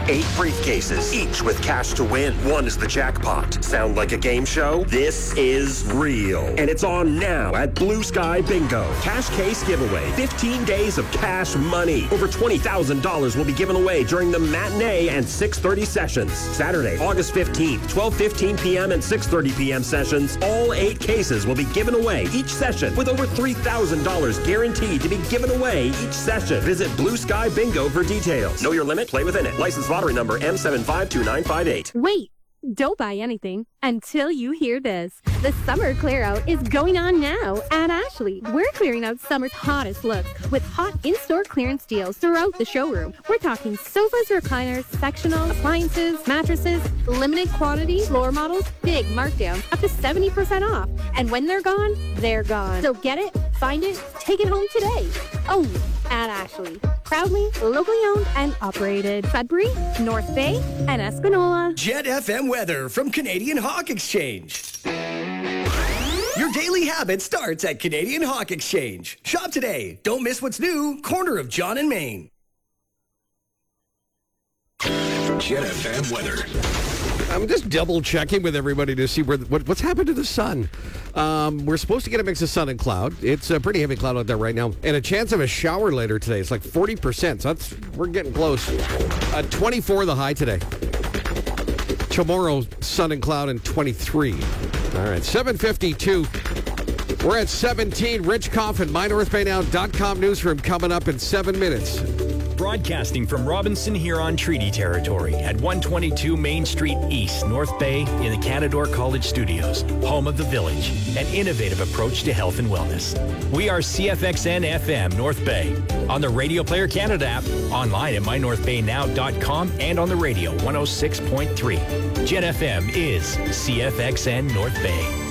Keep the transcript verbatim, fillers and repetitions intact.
Eight briefcases, each with cash to win. One is the jackpot. Sound like a game show? This is real. And it's on now at Blue Sky Bingo. Cash case giveaway. fifteen days of cash money. Over twenty thousand dollars will be given away during the matinee and six thirty sessions. Saturday, August fifteenth, twelve fifteen p.m. and six thirty p.m. sessions. All eight cases will be given away each session with over three thousand dollars guaranteed to be given away each session. Visit Blue Sky Bingo for details. Know your limit, play within it. License lottery number M seven five two nine five eight. Wait, don't buy anything until you hear this. The summer clear out is going on now at Ashley. We're clearing out summer's hottest looks with hot in-store clearance deals throughout the showroom. We're talking sofas, recliners, sectional, appliances, mattresses, limited quantity, floor models, big markdown, up to seventy percent off. And when they're gone, they're gone. So get it, find it, take it home today. Only at Ashley. Proudly, locally owned and operated. Sudbury, North Bay, and Espanola. Jet F M weather from Canadian Hawk Exchange. Your daily habit starts at Canadian Hawk Exchange. Shop today. Don't miss what's new. Corner of John and Main. Jet F M weather. I'm just double checking with everybody to see where what, what's happened to the sun. Um, we're supposed to get a mix of sun and cloud. It's a pretty heavy cloud out there right now, and a chance of a shower later today. It's like forty percent. So that's we're getting close. Uh, twenty-four the high today. Tomorrow, sun and cloud and twenty-three. All right, seven fifty-two. We're at seventeen. Rich Coffin, my north bay now dot com newsroom coming up in seven minutes. Broadcasting from Robinson Huron Treaty Territory at one twenty-two Main Street East, North Bay, in the Canadore College Studios, home of The Village, an innovative approach to health and wellness. We are C F X N F M North Bay, on the Radio Player Canada app, online at my north bay now dot com, and on the radio one oh six point three. Jet F M is C F X N North Bay.